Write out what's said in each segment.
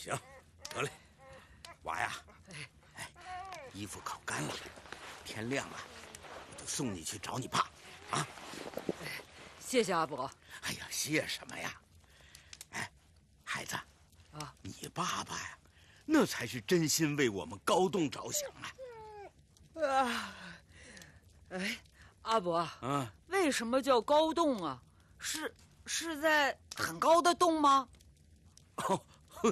行，得嘞，娃呀，衣服烤干了，天亮了，我就送你去找你爸，啊。 谢谢阿伯。 哎呀，谢什么呀？哎，孩子， 啊， 你爸爸呀，那才是真心为我们高栋着想啊。 阿伯，为什么叫高洞啊？是在很高的洞吗？ 哦，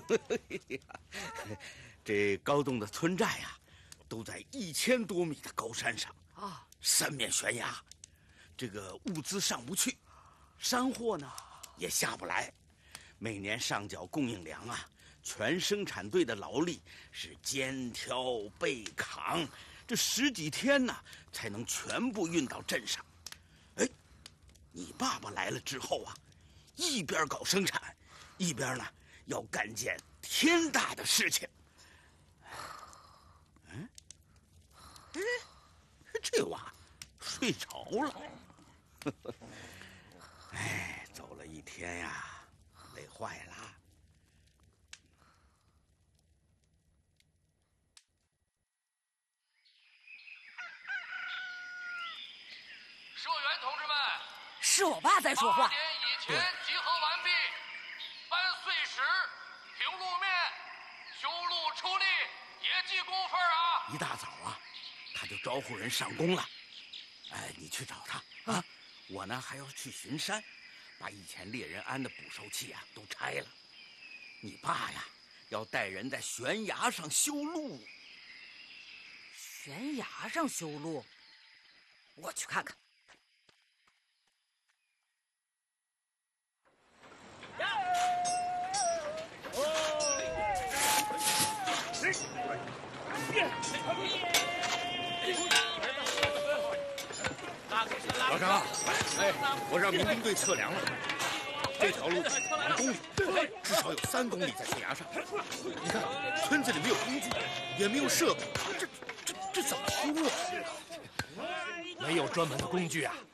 这高洞的村寨呀，都在1000多米的高山上啊，三面悬崖，这个物资上不去，山货呢也下不来，每年上缴供应粮啊，全生产队的劳力是肩挑背扛，这10几天呢才能全部运到镇上。哎，你爸爸来了之后啊，一边搞生产，一边呢要干件天大的事情。这娃睡着了。哎，走了一天呀，累坏了。 社员同志们， 是我爸在说话。 8点以前集合完毕，搬碎石、平路面、修路出力，也记工分啊！ 一大早啊，他就招呼人上工了。哎，你去找他啊！我呢还要去巡山，把以前猎人安的捕兽器啊都拆了。你爸呀，要带人在悬崖上修路。 悬崖上修路，我去看看。 老张，我让民兵队测量了，这条路2公里，至少有3公里在悬崖上。你看，村子里没有工具，也没有设备，这怎么修啊？ 没有专门的工具啊，